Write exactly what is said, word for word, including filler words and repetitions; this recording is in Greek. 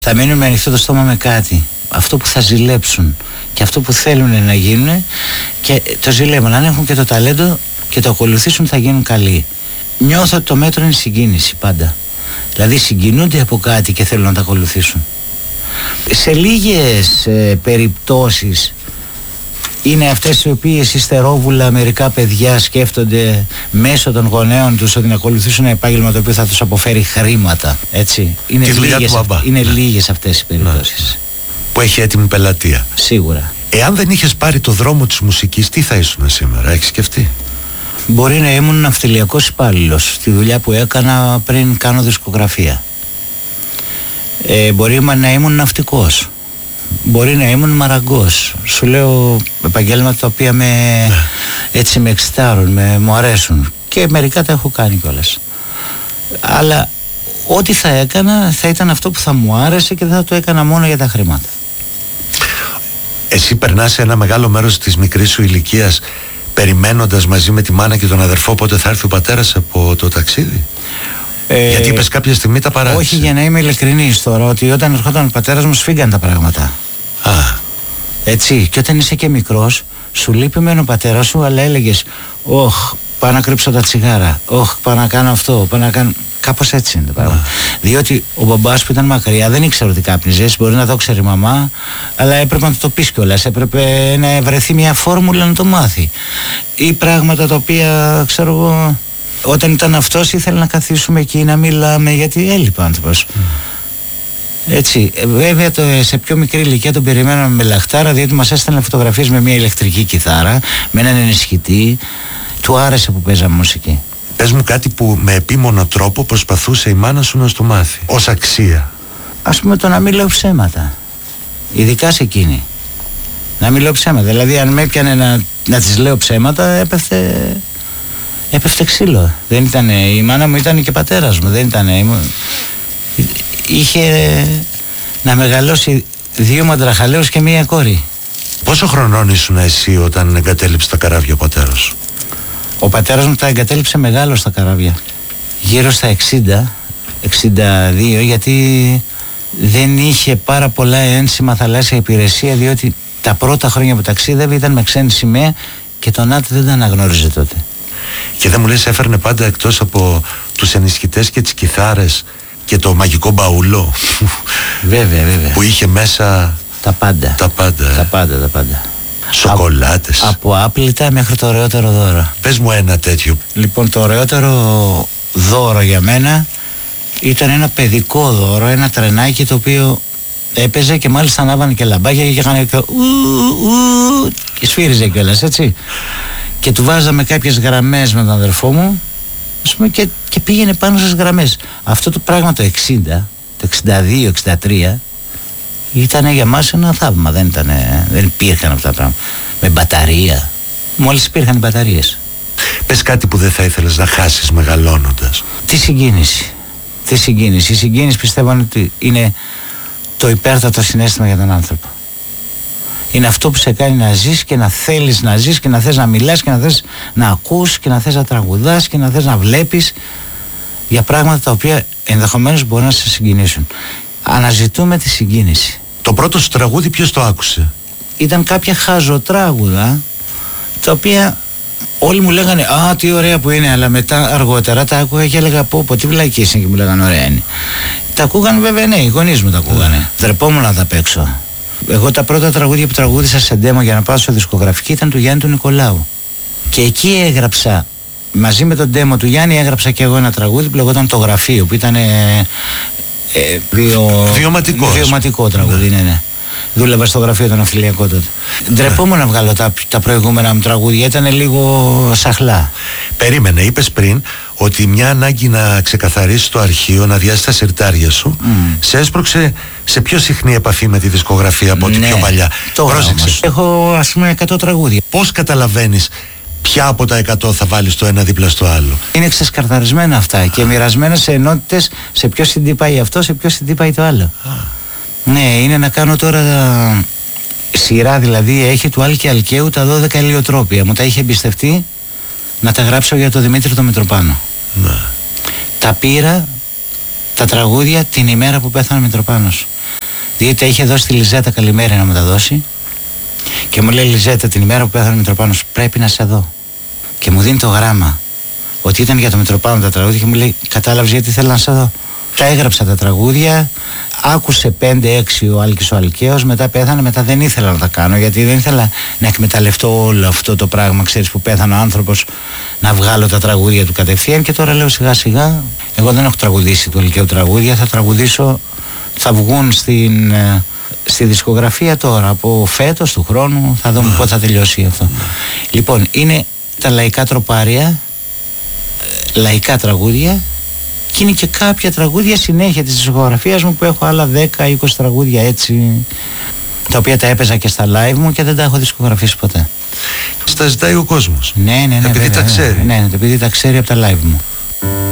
Θα μείνουν με ανοιχτό το στόμα με κάτι. Αυτό που θα ζηλέψουν και αυτό που θέλουν να γίνουν και το ζηλεύουν. Αν έχουν και το ταλέντο και το ακολουθήσουν, θα γίνουν καλοί. Νιώθω ότι το μέτρο είναι συγκίνηση πάντα. Δηλαδή συγκινούνται από κάτι και θέλουν να το ακολουθήσουν. Σε λίγες ε, περιπτώσεις είναι αυτές οι οποίες υστερόβουλα μερικά παιδιά σκέφτονται μέσω των γονέων τους ότι να ακολουθήσουν ένα επάγγελμα το οποίο θα τους αποφέρει χρήματα. Έτσι. Είναι, λίγες, είναι λίγες αυτές οι περιπτώσεις. Ναι. Που έχει έτοιμη πελατεία. Σίγουρα. Εάν δεν είχες πάρει το δρόμο της μουσικής, τι θα ήσουν σήμερα, έχεις σκεφτεί? Μπορεί να ήμουν ναυτιλιακός υπάλληλος, τη δουλειά που έκανα πριν κάνω δισκογραφία. Ε, μπορεί να ήμουν ναυτικός. Μπορεί να ήμουν μαραγκός. Σου λέω επαγγέλματα τα οποία με, ναι. έτσι με εξητάρουν, με, μου αρέσουν. Και μερικά τα έχω κάνει κιόλας. Αλλά ό,τι θα έκανα θα ήταν αυτό που θα μου άρεσε και δεν θα το έκανα μόνο για τα χρήματα. Εσύ περνάς ένα μεγάλο μέρος της μικρής σου ηλικίας περιμένοντας μαζί με τη μάνα και τον αδερφό πότε θα έρθει ο πατέρας από το ταξίδι? Ε, Γιατί είπες κάποια στιγμή τα παράτησε. Όχι, για να είμαι ειλικρινής τώρα, ότι όταν ερχόταν ο πατέρας μου σφίγγαν τα πράγματα. Α. Έτσι, και όταν είσαι και μικρός, σου λείπει μεν ο πατέρας σου, αλλά έλεγες «Ωχ, πάω να κρύψω τα τσιγάρα, όχ, πάω να κάνω αυτό, πάω να κάνω...» Κάπως έτσι είναι το πράγμα. Διότι ο μπαμπάς που ήταν μακριά δεν ήξερε ότι κάπνιζες, μπορεί να το ξέρει η μαμά, αλλά έπρεπε να το πεις κιόλας. Έπρεπε να βρεθεί μια φόρμουλα να το μάθει. Ή πράγματα τα οποία, ξέρω εγώ, όταν ήταν αυτός ήθελε να καθίσουμε εκεί να μιλάμε, γιατί έλειπε ο άνθρωπος. Mm. Έτσι. Βέβαια το, σε πιο μικρή ηλικία τον περιμέναμε με λαχτάρα, διότι μας έστελνε φωτογραφίες με μια ηλεκτρική κιθάρα, με έναν ενισχυτή. Του άρεσε που παίζαμε μουσική. Πες μου κάτι που με επίμονο τρόπο προσπαθούσε η μάνα σου να στο μάθει, ως αξία. Ας πούμε το να μην λέω ψέματα. Ειδικά σε εκείνη. Να μην λέω ψέματα. Δηλαδή αν με έπιανε να, να της λέω ψέματα, έπεφτε, έπεφτε ξύλο. Δεν ήτανε, η μάνα μου ήταν και πατέρας μου. Δεν ήτανε, είχε να μεγαλώσει δύο μαντραχαλαίους και μία κόρη. Πόσο χρονών ήσουν εσύ όταν εγκατέλειψε τα καράβια ο πατέρας σου? Ο πατέρας μου τα εγκατέλειψε μεγάλο στα καράβια. Γύρω στα εξήντα, εξήντα δύο, γιατί δεν είχε πάρα πολλά ένσημα θαλάσσια υπηρεσία, διότι τα πρώτα χρόνια που ταξίδευε ήταν με ξένη σημαία και το ΝΑΤ δεν τα αναγνώριζε τότε. Και δεν μου λες έφερνε πάντα εκτός από τους ενισχυτές και τις κιθάρες και το μαγικό μπαούλο? Βέβαια, βέβαια. Που είχε μέσα τα πάντα. Τα πάντα. Τα πάντα, τα πάντα. Σοκολάτες. Από άπλυτα μέχρι το ωραιότερο δώρο. Πες μου ένα τέτοιο. Λοιπόν, το ωραιότερο δώρο για μένα ήταν ένα παιδικό δώρο, ένα τρενάκι το οποίο έπαιζε και μάλιστα ανάβανε και λαμπάκια και είχαν και ου, ου, και σφύριζε κιόλας, έτσι. Και του βάζαμε κάποιες γραμμές με τον αδερφό μου, ας πούμε, και, και πήγαινε πάνω στις γραμμές. Αυτό το πράγμα το εξήντα, το εξήντα δύο εξήντα τρία ήταν για μας ένα θαύμα. Δεν, ήτανε, δεν υπήρχαν αυτά τα πράγματα. Με μπαταρία. Μόλις υπήρχαν οι μπαταρίες. Πες κάτι που δεν θα ήθελες να χάσεις μεγαλώνοντας. Τη συγκίνηση. Τη συγκίνηση. Η συγκίνηση πιστεύω ότι είναι το υπέρτατο συναίσθημα για τον άνθρωπο. Είναι αυτό που σε κάνει να ζεις και να θέλεις να ζεις και να θες να μιλάς και να θες να ακούς και να θες να τραγουδάς και να θες να βλέπεις για πράγματα τα οποία ενδεχομένως μπορεί να σε συγκινήσουν. Αναζητούμε τη συγκίνηση. Το πρώτο σου τραγούδι ποιος το άκουσε? Ήταν κάποια χαζοτράγουδα τα οποία όλοι μου λέγανε «Α, τι ωραία που είναι», αλλά μετά αργότερα τα άκουγα και έλεγα «Πω, πω, τι βλακίες είναι», και μου λέγανε «Ωραία είναι». Τα ακούγανε βέβαια, ναι, οι γονείς μου τα ακούγανε. Mm. Δρεπόμουν να τα παίξω. Εγώ τα πρώτα τραγούδια που τραγούδισα σε ντέμο για να πάω στο δισκογραφική ήταν του Γιάννη του Νικολάου. Και εκεί έγραψα, μαζί με τον ντέμο του Γιάννη, έγραψα και εγώ ένα τραγούδι που λεγόταν «Το Γραφείο», που ήταν. Ε, βιο... Βιωματικό. Βιωματικό τραγούδι, ναι, ναι. Δούλευα στο γραφείο των Αφιλιακών τότε. Ναι. Ντρεπόμουν να βγάλω τα, τα προηγούμενα μου τραγούδια, ήταν λίγο σαχλά. Περίμενε, είπες πριν ότι μια ανάγκη να ξεκαθαρίσεις το αρχείο, να διάσεις τα συρτάρια σου, mm. σε έσπρωξε σε πιο συχνή επαφή με τη δισκογραφία από ό,τι ναι, πιο παλιά. Πρόσεξε. Έχω ας πούμε εκατό τραγούδια. Πώς καταλαβαίνεις ποια από τα εκατό θα βάλεις το ένα δίπλα στο άλλο? Είναι ξεσκαρταρισμένα αυτά και μοιρασμένα σε ενότητες, σε ποιο συντή πάει αυτό, σε ποιο συντή πάει το άλλο. Α. Ναι, είναι να κάνω τώρα σειρά, δηλαδή έχει του Άλκη Αλκαίου τα δώδεκα ηλιοτρόπια. Μου τα είχε εμπιστευτεί να τα γράψω για τον Δημήτρη τον Μητροπάνο. Ναι. Τα πήρα τα τραγούδια την ημέρα που πέθανε ο Μητροπάνος. Διότι είχε δώσει τη Λιζέτα καλημέρα να μου τα δώσει. Και μου λέει: Λιζέτα, την ημέρα που πέθανε ο Μητροπάνος, πρέπει να σε δω. Και μου δίνει το γράμμα ότι ήταν για το Μητροπάνο τα τραγούδια και μου λέει: κατάλαβες γιατί θέλω να σε δω? Τα έγραψα τα τραγούδια, άκουσε πέντε έξι ο Άλκης ο Αλκαίος, μετά πέθανε, μετά δεν ήθελα να τα κάνω γιατί δεν ήθελα να εκμεταλλευτώ όλο αυτό το πράγμα, ξέρεις, που πέθανε ο άνθρωπος, να βγάλω τα τραγούδια του κατευθείαν. Και τώρα λέω σιγά σιγά, εγώ δεν έχω τραγουδήσει του Αλκαίου τραγούδια, θα τραγουδήσω, θα βγουν στην, στη δισκογραφία τώρα από φέτος του χρόνου, θα δούμε πότε θα τελειώσει αυτό. Λοιπόν, είναι τα λαϊκά τροπάρια, λαϊκά τραγούδια. Και είναι και κάποια τραγούδια συνέχεια της δισκογραφίας μου που έχω άλλα δέκα είκοσι τραγούδια έτσι, τα οποία τα έπαιζα και στα live μου και δεν τα έχω δισκογραφήσει ποτέ. Στα ζητάει ο κόσμος. Ναι, ναι, ναι. Επειδή βέβαια, τα ξέρει. Ναι, ναι, επειδή τα ξέρει από τα live μου.